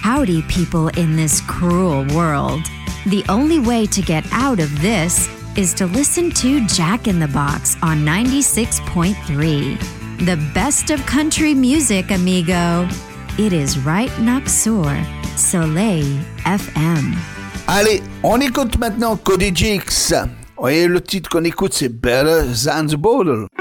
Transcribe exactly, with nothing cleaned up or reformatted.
Howdy, people in this cruel world. The only way to get out of this is to listen to Jack in the Box on ninety-six point three. The best of country music, amigo. It is right next door, Soleil F M. Allez, on écoute maintenant Cody Jakes. Et le titre qu'on écoute, c'est Better Than the Border.